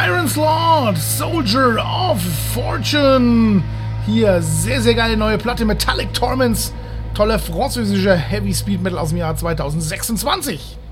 Tyrant's Lord, Soldier of Fortune. Hier, sehr, sehr geile neue Platte, Metallic Torments. Tolle französische Heavy Speed Metal aus dem Jahr 2026.